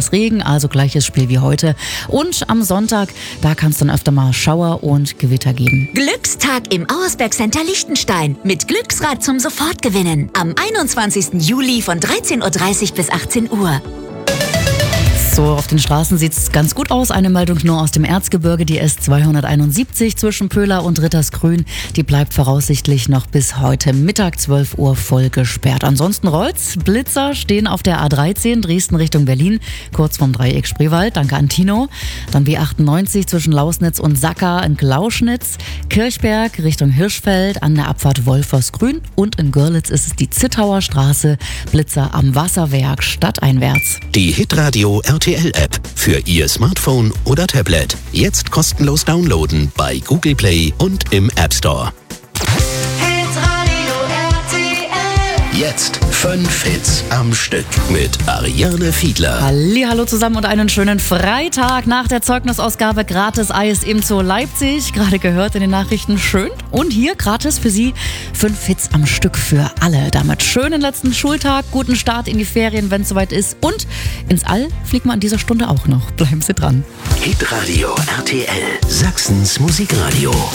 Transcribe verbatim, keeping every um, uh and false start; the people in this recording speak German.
etwas Regen, also gleiches Spiel wie heute. Und am Sonntag, da kann es dann öfter mal Schauer und Gewitter geben. Glückstag im Auersberg Center Liechtenstein mit Glücksrad zum Sofortgewinnen. Am einundzwanzigsten Juli von dreizehn Uhr dreißig bis achtzehn Uhr. So, auf den Straßen sieht es ganz gut aus. Eine Meldung nur aus dem Erzgebirge, die S zweihunderteinundsiebzig zwischen Pöhler und Rittersgrün. Die bleibt voraussichtlich noch bis heute Mittag zwölf Uhr voll gesperrt. Ansonsten rollt's. Blitzer stehen auf der A dreizehn Dresden Richtung Berlin, kurz vom Dreieck Spreewald. Danke an Tino. Dann B achtundneunzig zwischen Lausnitz und Sacker in Glauschnitz. Kirchberg Richtung Hirschfeld an der Abfahrt Wolfersgrün. Und in Görlitz ist es die Zittauer Straße. Blitzer am Wasserwerk stadteinwärts. Die Hitradio R T L-App für Ihr Smartphone oder Tablet. Jetzt kostenlos downloaden bei Google Play und im App Store. Hitradio R T L. Jetzt fünf Hits am Stück mit Ariane Fiedler. Hallihallo zusammen und einen schönen Freitag nach der Zeugnisausgabe gratis Eis im Zoo Leipzig. Gerade gehört in den Nachrichten, schön. Und hier gratis für Sie fünf Hits am Stück für alle. Damit schönen letzten Schultag, guten Start in die Ferien, wenn es soweit ist. Und ins All fliegt man an dieser Stunde auch noch. Bleiben Sie dran. Hitradio R T L, Sachsens Musikradio.